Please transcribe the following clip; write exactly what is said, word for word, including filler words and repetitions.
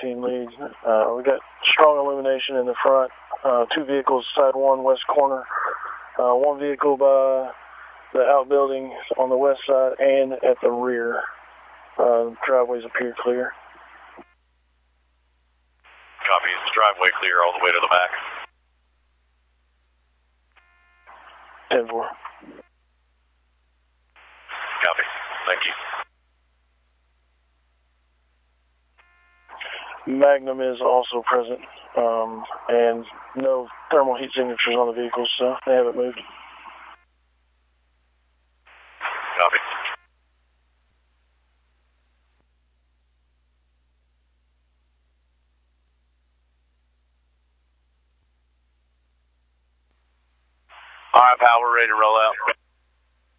team lead. Uh, we got strong illumination in the front. Uh, two vehicles, side one, west corner. Uh, one vehicle by the outbuilding on the west side and at the rear. Uh, driveways appear clear. Copy. Is the driveway clear all the way to the back? ten four. Copy. Thank you. Magnum is also present, um, and no thermal heat signatures on the vehicles, so they haven't moved. Copy. All right, pal, we're ready to roll out.